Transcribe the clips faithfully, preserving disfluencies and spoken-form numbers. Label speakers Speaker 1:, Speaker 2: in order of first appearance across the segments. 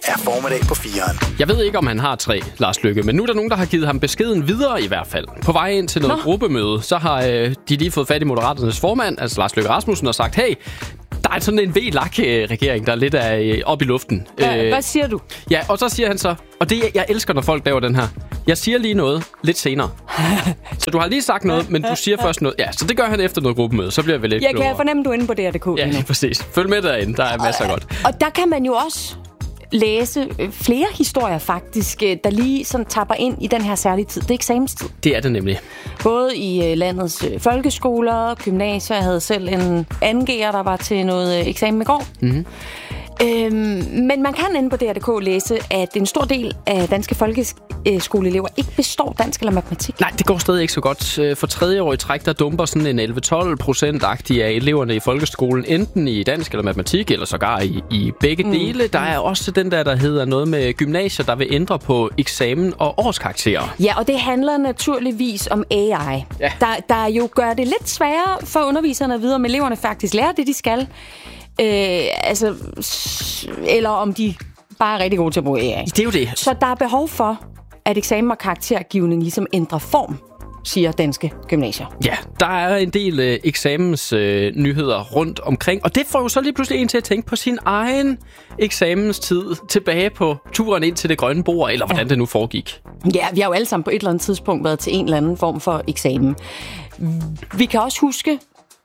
Speaker 1: er Formiddag på fireren.
Speaker 2: Jeg ved ikke, om han har tre, Lars Løkke, men nu er der nogen, der har givet ham beskeden videre i hvert fald. På vej ind til noget Nå. gruppemøde, så har øh, de lige fået fat i Moderaternes formand, altså Lars Løkke Rasmussen, og sagt, hey, der er sådan en V L A K-regering, der er lidt af, øh, op i luften.
Speaker 3: Hva, øh, hvad siger du?
Speaker 2: Ja, og så siger han så, og det jeg elsker, når folk laver den her, jeg siger lige noget lidt senere. Så du har lige sagt noget, men du siger først noget. Ja, så det gør han efter noget gruppemøde, så bliver vi lidt
Speaker 3: Jeg
Speaker 2: klogere.
Speaker 3: kan fornemme, du er inde på D R punktum d k.
Speaker 2: Ja, lige præcis. Følg med derinde, der er masser af godt.
Speaker 3: Og der kan man jo også læse flere historier faktisk, der lige sådan tapper ind i den her særlige tid. Det er eksamenstid.
Speaker 2: Det er det nemlig.
Speaker 3: Både i landets folkeskoler, gymnasier. Jeg havde selv en anden G'er, der var til noget eksamen i går.
Speaker 2: Mm-hmm.
Speaker 3: Øhm, men man kan inde på D R punktum d k læse, at en stor del af danske folkeskoleelever ikke består dansk eller matematik.
Speaker 2: Nej, det går stadig ikke så godt. For tredje år i træk, der dumper sådan en elleve til tolv procent-agtig af eleverne i folkeskolen, enten i dansk eller matematik, eller sågar i, i begge mm. dele. Der er også den der, der hedder noget med gymnasier, der vil ændre på eksamen og årskarakterer.
Speaker 3: Ja, og det handler naturligvis om A I,
Speaker 2: ja.
Speaker 3: der, der jo gør det lidt sværere for underviserne at vide, om eleverne faktisk lærer det, de skal. Øh, altså, eller om de bare er rigtig gode til at bruge A I.
Speaker 2: Det er jo det.
Speaker 3: Så der er behov for, at eksamen og karaktergivning ligesom ændrer form, siger danske gymnasier.
Speaker 2: Ja, der er en del øh, eksamensnyheder øh, rundt omkring, og det får jo så lige pludselig en til at tænke på sin egen eksamenstid tilbage på turen ind til det grønne bord, eller hvordan ja. det nu foregik.
Speaker 3: Ja, vi har jo alle sammen på et eller andet tidspunkt været til en eller anden form for eksamen. Vi kan også huske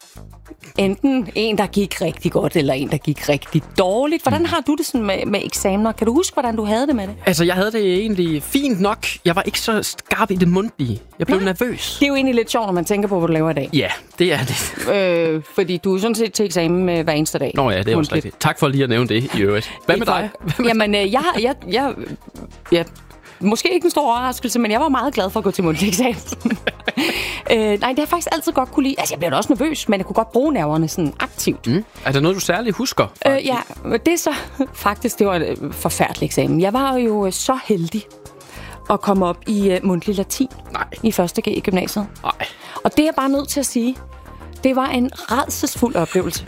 Speaker 3: enten en, der gik rigtig godt, eller en, der gik rigtig dårligt. Hvordan har du det sådan med, med eksamener? Kan du huske, hvordan du havde det med det?
Speaker 2: Altså, jeg havde det egentlig fint nok. Jeg var ikke så skarp i det mundtlige. Jeg blev
Speaker 3: Nej.
Speaker 2: nervøs.
Speaker 3: Det er jo egentlig lidt sjovt, når man tænker på, hvad du laver i dag.
Speaker 2: Ja, det er det.
Speaker 3: øh, fordi du er sådan set til eksamen med hver eneste dag.
Speaker 2: Nå ja, det er også rigtigt. Tak for lige at nævne det i øvrigt. Hvad med dig?
Speaker 3: Jamen, øh, jeg, jeg, jeg, jeg måske ikke en stor overraskelse, men jeg var meget glad for at gå til mundtlig eksamen. øh, nej, det har jeg faktisk altid godt kunne lide. Altså, jeg blev da også nervøs, men jeg kunne godt bruge nerverne sådan aktivt.
Speaker 2: Mm. Er der noget, du særligt husker?
Speaker 3: Øh, ja, det er så faktisk, det var en forfærdelig eksamen. Jeg var jo så heldig at komme op i uh, mundtlig latin
Speaker 2: Nej.
Speaker 3: i første G i gymnasiet.
Speaker 2: Nej.
Speaker 3: Og det er jeg bare nødt til at sige, det var en rædselsfuld oplevelse.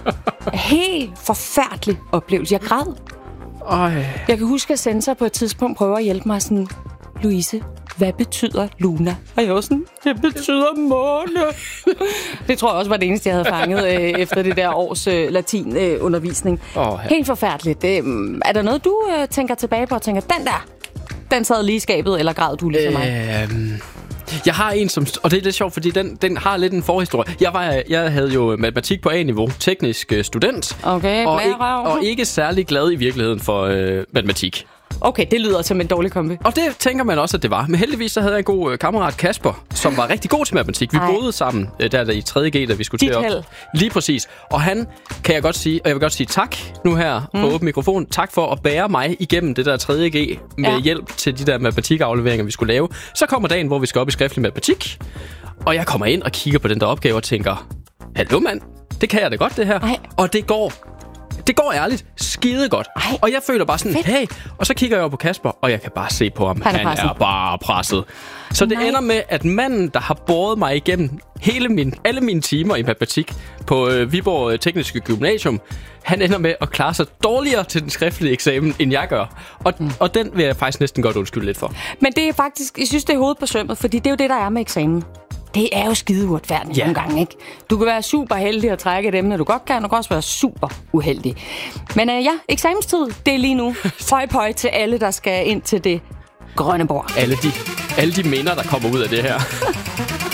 Speaker 3: Helt forfærdelig oplevelse. Jeg græd.
Speaker 2: Øj.
Speaker 3: Jeg kan huske, at sensor på et tidspunkt prøver at hjælpe mig sådan, Louise, hvad betyder Luna? Og jeg var sådan, det betyder måne. Det tror jeg også var det eneste, jeg havde fanget øh, efter det der års øh, latinundervisning. Øh, oh, ja. Helt forfærdeligt. Øh, er der noget, du øh, tænker tilbage på og tænker, den der, den sad lige i skabet, eller græd du ligesom mig?
Speaker 2: Øhm, jeg har en, som, og det er lidt sjovt, fordi den, den har lidt en forhistorie. Jeg, var, jeg havde jo matematik på A-niveau, teknisk øh, student,
Speaker 3: okay,
Speaker 2: og, ikke, og ikke særlig glad i virkeligheden for øh, matematik.
Speaker 3: Okay, det lyder som en dårlig kombi.
Speaker 2: Og det tænker man også, at det var. Men heldigvis så havde jeg en god øh, kammerat, Kasper, som var rigtig god til matematik. Vi Ej. boede sammen øh, der, der i tredje G, da vi skulle
Speaker 3: Dit
Speaker 2: til op.
Speaker 3: held.
Speaker 2: Lige præcis. Og han kan jeg godt sige, og jeg vil godt sige tak nu her mm. på åben mikrofon. Tak for at bære mig igennem det der tredje G med ja. hjælp til de der matematikafleveringer, vi skulle lave. Så kommer dagen, hvor vi skal op i skriftlig matematik. Og jeg kommer ind og kigger på den der opgave og tænker, hallo mand, det kan jeg da godt det her.
Speaker 3: Ej.
Speaker 2: Og det går. Det går ærligt skide godt.
Speaker 3: Ej,
Speaker 2: og jeg føler bare sådan, fedt. Hey. Og så kigger jeg over på Kasper, og jeg kan bare se på ham.
Speaker 3: Han er,
Speaker 2: Han er bare presset. Så det Nej. ender med, at manden, der har båret mig igennem hele min, alle mine timer i matematik på øh, Viborg Tekniske Gymnasium, han ender med at klare sig dårligere til den skriftlige eksamen, end jeg gør. Og, mm. og den vil jeg faktisk næsten godt undskylde lidt for.
Speaker 3: Men det er faktisk, jeg synes, det er hovedet på sømmet, fordi det er jo det, der er med eksamen. Det er jo skide uretfærdigt ja. nogle gange, ikke? Du kan være super heldig at trække et emne, du godt kan, og du kan også være super uheldig. Men uh, ja, eksamenstid, det er lige nu. Høj pøj til alle, der skal ind til det grønne bord.
Speaker 2: Alle de, alle de minder, der kommer ud af det her.